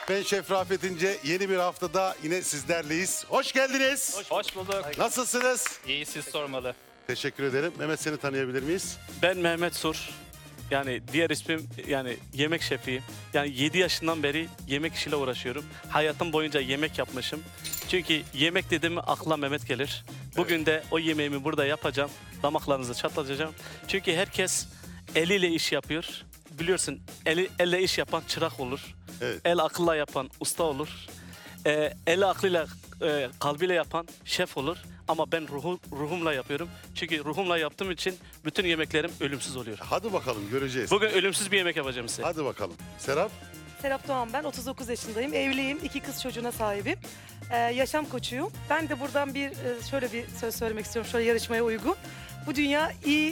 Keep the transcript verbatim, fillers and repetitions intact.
Ben Şef Rafet İnce. Yeni bir haftada yine sizlerleyiz. Hoş geldiniz. Hoş, Hoş bulduk. Nasılsınız? İyi, siz sormalı. Teşekkür ederim. Mehmet, seni tanıyabilir miyiz? Ben Mehmet Sur. Yani diğer ismim yani yemek şefiyim. Yani yedi yaşından beri yemek işiyle uğraşıyorum. Hayatım boyunca yemek yapmışım. Çünkü yemek dediğim akla Mehmet gelir. Bugün de o yemeğimi burada yapacağım. Damaklarınızı çatlatacağım. Çünkü herkes eliyle iş yapıyor. Biliyorsun eli, elle iş yapan çırak olur. Evet. El akılla yapan usta olur. Ee, eli aklıyla, e, kalbiyle yapan şef olur. Ama ben ruhu, ruhumla yapıyorum. Çünkü ruhumla yaptığım için bütün yemeklerim ölümsüz oluyor. Hadi bakalım, göreceğiz. Bugün ölümsüz bir yemek yapacağım size. Hadi bakalım. Serap? Serap Doğan ben, otuz dokuz yaşındayım, evliyim, iki kız çocuğuna sahibim. Ee, yaşam koçuyum. Ben de buradan bir e, şöyle bir söz söylemek istiyorum, şöyle yarışmaya uygun. Bu dünya iyi